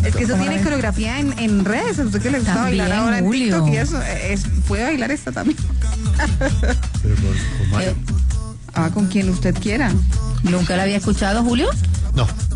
Es que eso tiene coreografía en redes, a usted que le gusta bailar ahora en TikTok y eso, puede bailar esta también. Pero con Mario. Con quien usted quiera. ¿Nunca la había escuchado, Julio? No.